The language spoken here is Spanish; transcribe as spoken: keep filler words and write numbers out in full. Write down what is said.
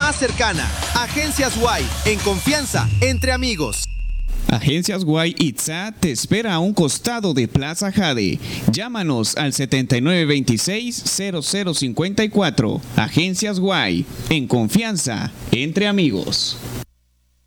más cercana. Agencias Guay, en confianza, entre amigos. Agencias Guay Itzá te espera a un costado de Plaza Jade. Llámanos al setenta y nueve veintiséis cero cero cincuenta y cuatro. Agencias Guay, en confianza, entre amigos.